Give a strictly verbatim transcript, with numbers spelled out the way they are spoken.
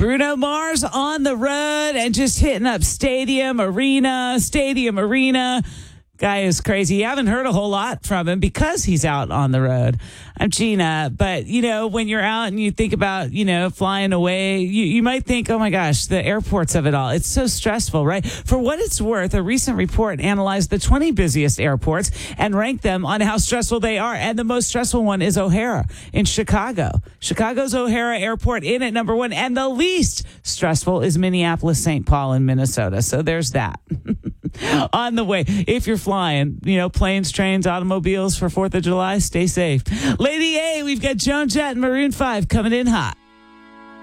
Bruno Mars on the road and just hitting up stadium, arena, stadium, arena. Guy is crazy. You haven't heard a whole lot from him because he's out on the road. I'm Gina. But, you know, when you're out and you think about, you know, flying away, you, you might think, oh, my gosh, the airports of it all. It's so stressful, right? For what it's worth, a recent report analyzed the twenty busiest airports and ranked them on how stressful they are. And the most stressful one is O'Hare in Chicago. Chicago's O'Hare Airport in at number one. And the least stressful is Minneapolis, Saint Paul in Minnesota. So there's that. On the way, if you're flying, you know, planes, trains, automobiles for fourth of July, stay safe. Lady A, we've got Joan Jett and Maroon five coming in hot.